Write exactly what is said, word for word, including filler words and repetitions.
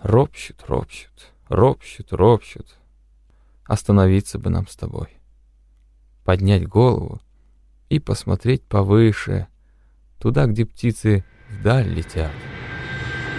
Ропщут, ропщут, ропщут, ропщут. Остановиться бы нам с тобой, поднять голову и посмотреть повыше, туда, где птицы вдаль летят.